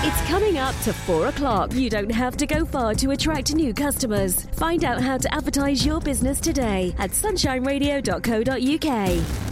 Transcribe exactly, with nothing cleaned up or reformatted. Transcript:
It's coming up to four o'clock. You don't have to go far to attract new customers. Find out how to advertise your business today at sunshine radio dot co dot uk.